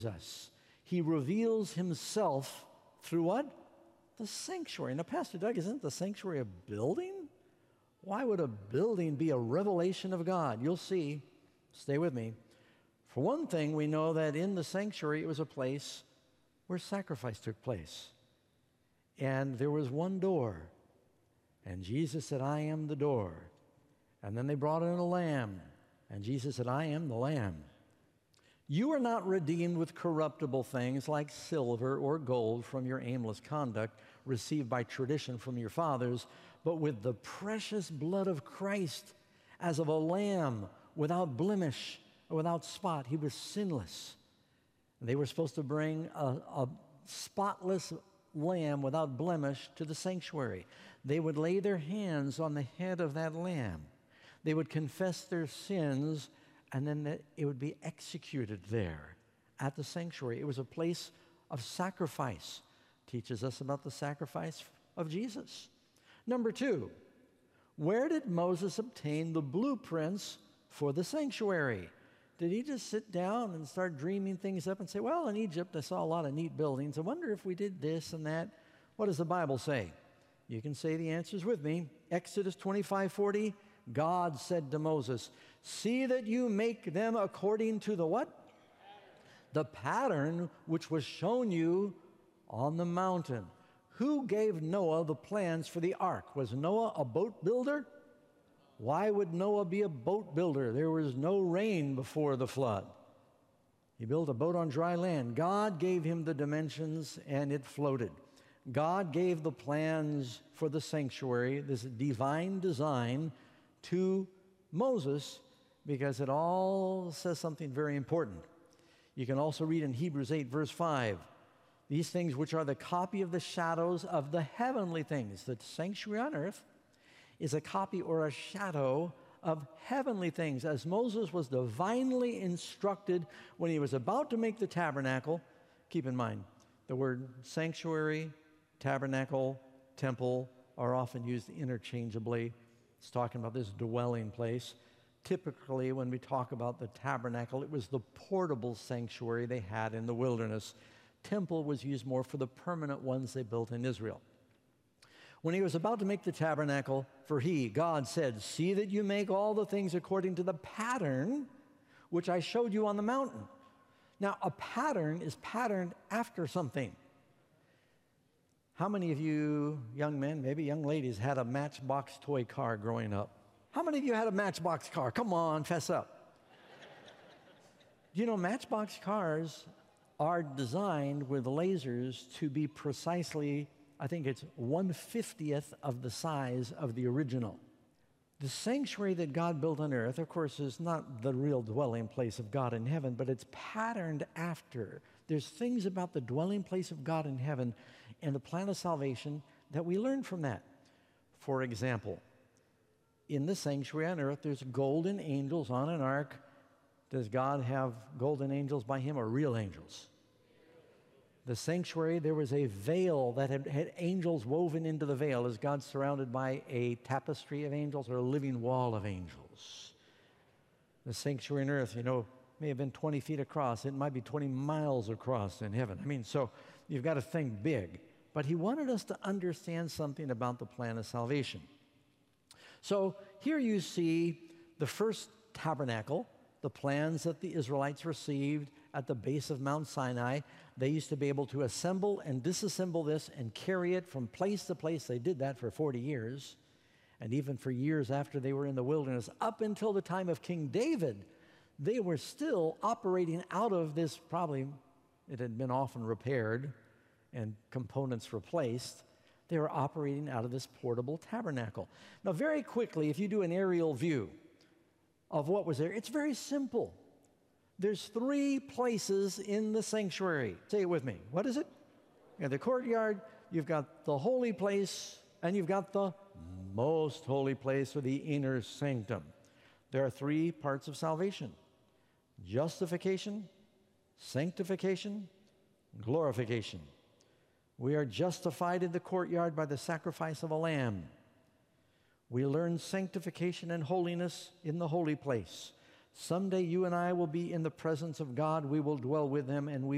us. He reveals himself through what? The sanctuary. Now, Pastor Doug, isn't the sanctuary a building? Why would a building be a revelation of God? You'll see. Stay with me. For one thing, we know that in the sanctuary, it was a place where sacrifice took place. And there was one door. And Jesus said, I am the door. And then they brought in a lamb. And Jesus said, I am the lamb. You are not redeemed with corruptible things like silver or gold from your aimless conduct received by tradition from your fathers, but with the precious blood of Christ, as of a lamb without blemish or without spot. He was sinless. They were supposed to bring a spotless lamb without blemish to the sanctuary. They would lay their hands on the head of that lamb. They would confess their sins, and then it would be executed there at the sanctuary. It was a place of sacrifice. Teaches us about the sacrifice of Jesus. Number two, where did Moses obtain the blueprints for the sanctuary? Did he just sit down and start dreaming things up and say, well, in Egypt I saw a lot of neat buildings. I wonder if we did this and that. What does the Bible say? You can say the answers with me. Exodus 25:40. God said to Moses, see that you make them according to the what? The pattern which was shown you on the mountain. Who gave Noah the plans for the ark? Was Noah a boat builder? Why would Noah be a boat builder? There was no rain before the flood. He built a boat on dry land. God gave him the dimensions and it floated. God gave the plans for the sanctuary, this divine design, to Moses, because it all says something very important. You can also read in Hebrews 8, verse 5, these things which are the copy of the shadows of the heavenly things. The sanctuary on earth is a copy or a shadow of heavenly things. As Moses was divinely instructed when he was about to make the tabernacle, keep in mind, the word sanctuary, tabernacle, temple are often used interchangeably. It's talking about this dwelling place. Typically, when we talk about the tabernacle, it was the portable sanctuary they had in the wilderness. Temple was used more for the permanent ones they built in Israel. When he was about to make the tabernacle, God said, see that you make all the things according to the pattern which I showed you on the mountain. Now, a pattern is patterned after something. How many of you young men, maybe young ladies, had a Matchbox toy car growing up? How many of you had a Matchbox car? Come on, fess up. You know, Matchbox cars are designed with lasers to be precisely, I think it's 1/50th of the size of the original. The sanctuary that God built on earth, of course, is not the real dwelling place of God in heaven, but it's patterned after. There's things about the dwelling place of God in heaven and the plan of salvation that we learn from that. For example, in the sanctuary on earth, there's golden angels on an ark. Does God have golden angels by him or real angels? The sanctuary, there was a veil that had angels woven into the veil. Is God surrounded by a tapestry of angels or a living wall of angels? The sanctuary on earth, may have been 20 feet across. It might be 20 miles across in heaven. So you've got to think big. But he wanted us to understand something about the plan of salvation. So here you see the first tabernacle, the plans that the Israelites received at the base of Mount Sinai. They used to be able to assemble and disassemble this and carry it from place to place. They did that for 40 years. And even for years after they were in the wilderness, up until the time of King David, they were still operating out of this, probably it had been often repaired and components replaced. They were operating out of this portable tabernacle. Now, very quickly, if you do an aerial view of what was there, it's very simple. There's 3 places in the sanctuary. Say it with me. What is it? You have the courtyard, you've got the holy place, and you've got the most holy place, or the inner sanctum. There are 3 parts of salvation: justification, sanctification, glorification. We are justified in the courtyard by the sacrifice of a lamb. We learn sanctification and holiness in the holy place. Someday you and I will be in the presence of God. We will dwell with him, and we